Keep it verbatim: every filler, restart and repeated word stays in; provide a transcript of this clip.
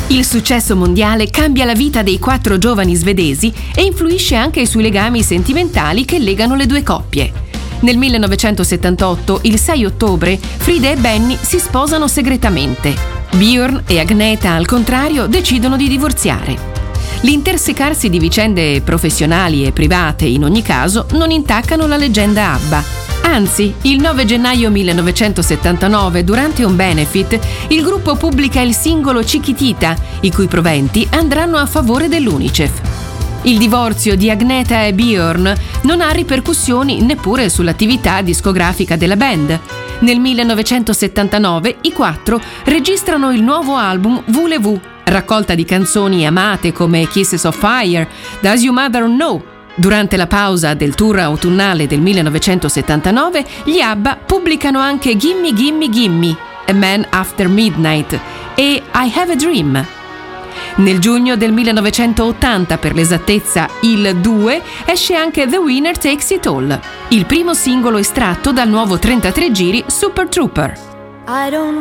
Il successo mondiale cambia la vita dei quattro giovani svedesi e influisce anche sui legami sentimentali che legano le due coppie. Nel millenovecentosettantotto, il sei ottobre, Frida e Benny si sposano segretamente. Björn e Agneta, al contrario, decidono di divorziare. L'intersecarsi di vicende professionali e private, in ogni caso, non intaccano la leggenda ABBA. Anzi, il nove gennaio millenovecentosettantanove, durante un benefit, il gruppo pubblica il singolo Chiquitita, i cui proventi andranno a favore dell'UNICEF. Il divorzio di Agneta e Björn non ha ripercussioni neppure sull'attività discografica della band. Nel millenovecentosettantanove i quattro registrano il nuovo album Voulez-vous, raccolta di canzoni amate come Kisses of Fire, Does Your Mother Know? Durante la pausa del tour autunnale del millenovecentosettantanove, gli ABBA pubblicano anche Gimme Gimme Gimme, A Man After Midnight e I Have a Dream. Nel giugno del millenovecentottanta, per l'esattezza il due, esce anche The Winner Takes It All, il primo singolo estratto dal nuovo trentatré giri Super Trooper. I don't